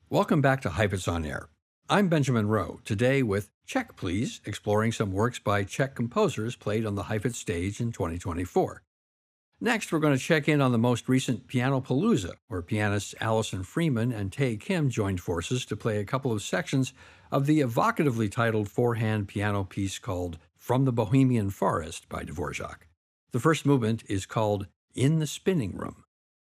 Welcome back to Heifetz on Air. I'm Benjamin Rowe, today with Check Please, exploring some works by Czech composers played on the Heifetz stage in 2024. Next, we're going to check in on the most recent Piano Palooza, where pianists Alison Freeman and Tae Kim joined forces to play a couple of sections of the evocatively titled four-hand piano piece called From the Bohemian Forest by Dvorak. The first movement is called In the Spinning Room.